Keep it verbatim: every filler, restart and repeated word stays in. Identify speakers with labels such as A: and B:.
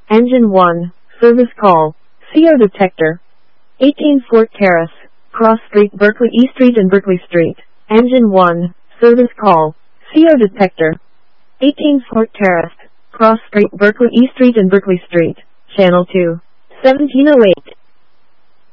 A: Engine one, service call, C O detector. eighteen Fort Terrace, Cross Street, Berkeley, E Street and Berkeley Street. Engine one, service call, C O detector. eighteen Fort Terrace, Cross Street, Berkeley, E Street and Berkeley Street. Channel two, seventeen oh eight.